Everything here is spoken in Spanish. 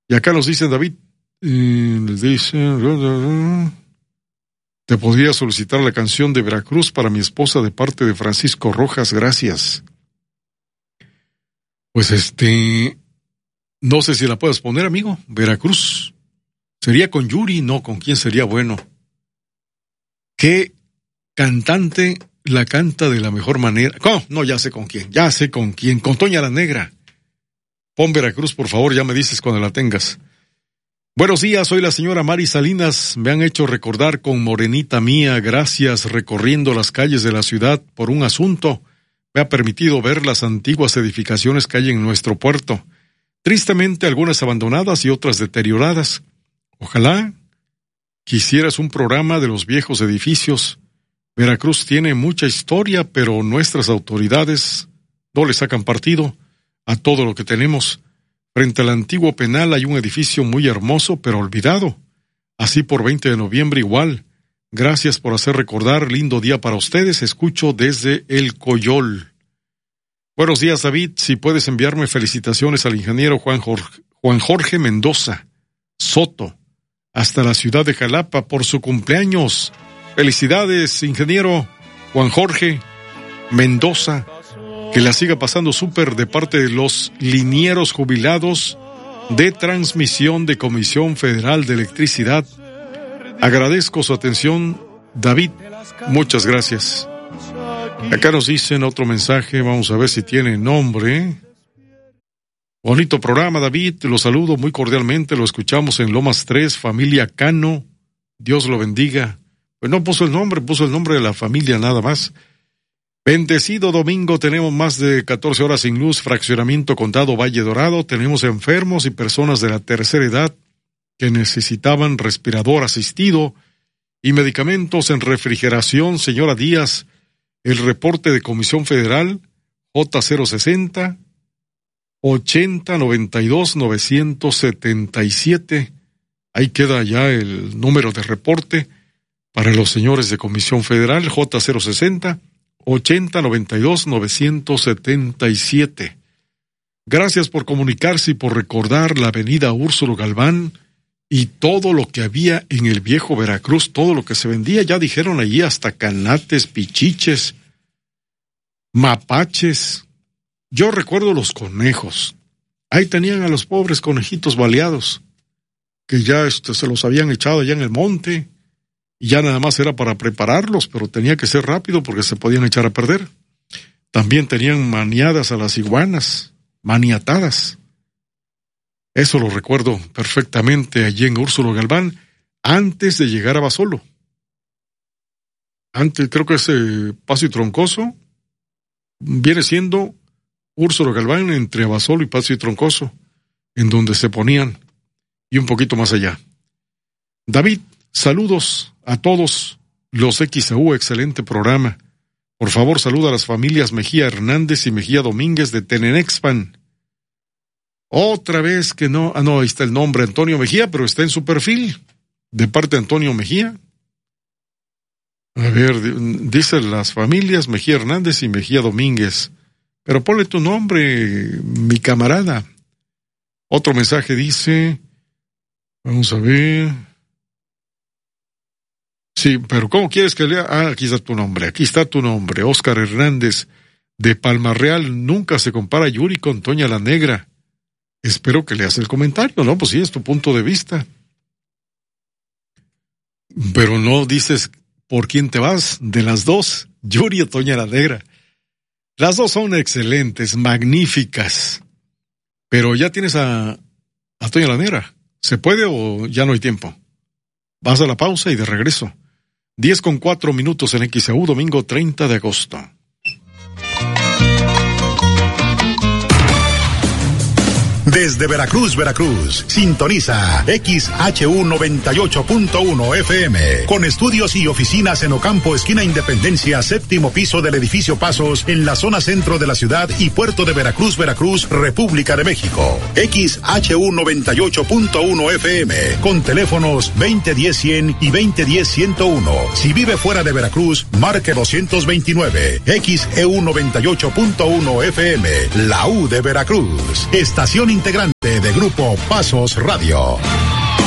Y acá nos dicen, David, les dicen, te podría solicitar la canción de Veracruz para mi esposa de parte de Francisco Rojas, gracias. Pues no sé si la puedes poner, amigo. Veracruz. ¿Sería con Yuri? No, ¿con quién sería bueno? ¿Qué cantante la canta de la mejor manera? No, ya sé con quién. Con Toña la Negra. Pon Veracruz, por favor, ya me dices cuando la tengas. Buenos días, soy la señora Mari Salinas. Me han hecho recordar con Morenita Mía, gracias, recorriendo las calles de la ciudad por un asunto. Me ha permitido ver las antiguas edificaciones que hay en nuestro puerto. Tristemente, algunas abandonadas y otras deterioradas. Ojalá quisieras un programa de los viejos edificios. Veracruz tiene mucha historia, pero nuestras autoridades no le sacan partido a todo lo que tenemos. Frente al antiguo penal hay un edificio muy hermoso, pero olvidado. Así por 20 de noviembre igual. Gracias por hacer recordar, lindo día para ustedes. Escucho desde El Coyol. Buenos días, David. Si puedes enviarme felicitaciones al ingeniero Juan Jorge Mendoza Soto, hasta la ciudad de Jalapa por su cumpleaños. Felicidades, ingeniero Juan Jorge Mendoza. Que la siga pasando súper de parte de los linieros jubilados de transmisión de Comisión Federal de Electricidad. Agradezco su atención, David. Muchas gracias. Acá nos dicen otro mensaje, vamos a ver si tiene nombre. Bonito programa, David, lo saludo muy cordialmente, lo escuchamos en Lomas 3, familia Cano, Dios lo bendiga. Pues no puso el nombre de la familia nada más. Bendecido domingo, tenemos más de 14 horas sin luz, fraccionamiento Condado Valle Dorado, tenemos enfermos y personas de la tercera edad que necesitaban respirador asistido y medicamentos en refrigeración. Señora Díaz, el reporte de Comisión Federal J060 8092 977. Ahí queda ya el número de reporte para los señores de Comisión Federal J060 8092 977. Gracias por comunicarse y por recordar la avenida Úrsulo Galván y todo lo que había en el viejo Veracruz, todo lo que se vendía. Ya dijeron allí hasta canates, pichiches, mapaches. Yo recuerdo los conejos. Ahí tenían a los pobres conejitos baleados, que ya se los habían echado allá en el monte. Y ya nada más era para prepararlos, pero tenía que ser rápido porque se podían echar a perder. También tenían maniadas a las iguanas, maniatadas. Eso lo recuerdo perfectamente allí en Úrsulo Galván, antes de llegar a Basolo. Antes, creo que ese Paso y Troncoso viene siendo Úrsulo Galván entre Basolo y Paso y Troncoso, en donde se ponían, y un poquito más allá. David, saludos a todos los XAU, excelente programa. Por favor, saluda a las familias Mejía Hernández y Mejía Domínguez de Tenenexpan. Otra vez que no, ahí está el nombre, Antonio Mejía, pero está en su perfil, de parte de Antonio Mejía. A ver, dice las familias Mejía Hernández y Mejía Domínguez, pero ponle tu nombre, mi camarada. Otro mensaje dice, vamos a ver... Sí, pero ¿cómo quieres que lea? Aquí está tu nombre, Óscar Hernández, de Palma Real. Nunca se compara Yuri con Toña la Negra. Espero que leas el comentario, ¿no? Pues sí, es tu punto de vista. Pero no dices por quién te vas, de las dos, Yuri o Toña la Negra. Las dos son excelentes, magníficas. Pero ya tienes a Toña la Negra. ¿Se puede o ya no hay tiempo? Vas a la pausa y de regreso. 10:04 en XAU, domingo 30 de agosto. Desde Veracruz, sintoniza XHU 98.1 FM, con estudios y oficinas en Ocampo, esquina Independencia, séptimo piso del edificio Pasos, en la zona centro de la ciudad y puerto de Veracruz, República de México. XHU 98.1 FM, con teléfonos 2010-100 y 2010-101. Si vive fuera de Veracruz, marque 229. XEU 98.1 FM, la U de Veracruz. Estación integrante de Grupo Pasos Radio.